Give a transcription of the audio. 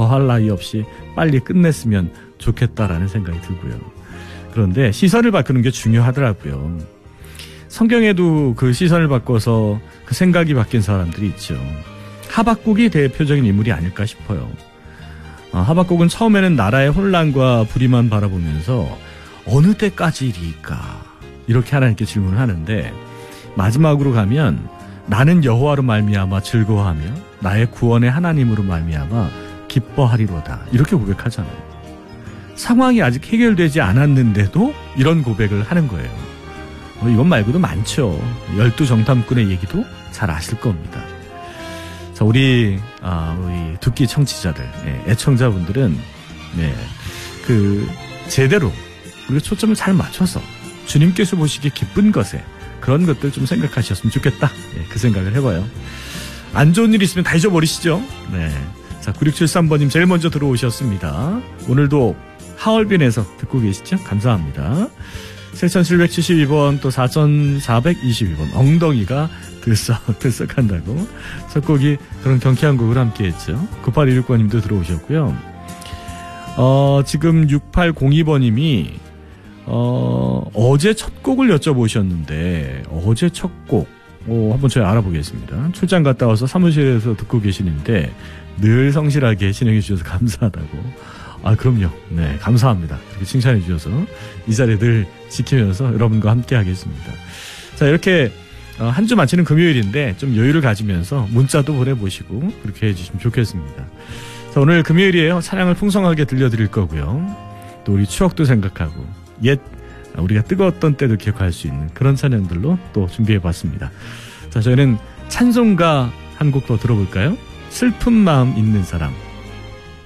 더할 나위 없이 빨리 끝냈으면 좋겠다라는 생각이 들고요. 그런데 시선을 바꾸는 게 중요하더라고요. 성경에도 그 시선을 바꿔서 그 생각이 바뀐 사람들이 있죠. 하박국이 대표적인 인물이 아닐까 싶어요. 하박국은 처음에는 나라의 혼란과 불의만 바라보면서 어느 때까지 이리까 이렇게 하나님께 질문을 하는데, 마지막으로 가면 나는 여호와로 말미암아 즐거워하며 나의 구원의 하나님으로 말미암아 기뻐하리로다 이렇게 고백하잖아요. 상황이 아직 해결되지 않았는데도 이런 고백을 하는 거예요. 이건 말고도 많죠. 12정탐꾼의 얘기도 잘 아실 겁니다. 자, 우리 듣기 청취자들, 애청자분들은 제대로 우리가 초점을 잘 맞춰서 주님께서 보시기에 기쁜 것에 그런 것들 좀 생각하셨으면 좋겠다. 그 생각을 해봐요. 안 좋은 일 있으면 다 잊어버리시죠. 자, 9673번님 제일 먼저 들어오셨습니다. 오늘도 하얼빈에서 듣고 계시죠? 감사합니다. 7772번 또 4422번 엉덩이가 들썩들썩한다고 첫 곡이 그런 경쾌한 곡을 함께 했죠. 9816번님도 들어오셨고요. 지금 6802번님이 어제 첫 곡을 여쭤보셨는데, 어제 첫 곡 한번 저희 알아보겠습니다. 출장 갔다 와서 사무실에서 듣고 계시는데 늘 성실하게 진행해 주셔서 감사하다고. 그럼요. 네, 감사합니다. 그렇게 칭찬해 주셔서 이 자리에 늘 지키면서 여러분과 함께 하겠습니다. 자, 이렇게 한 주 마치는 금요일인데 좀 여유를 가지면서 문자도 보내보시고 그렇게 해주시면 좋겠습니다. 자, 오늘 금요일이에요. 찬양을 풍성하게 들려드릴 거고요. 또 우리 추억도 생각하고 옛 우리가 뜨거웠던 때도 기억할 수 있는 그런 찬양들로 또 준비해봤습니다. 자, 저희는 찬송가 한 곡 더 들어볼까요? 슬픈 마음 있는 사람.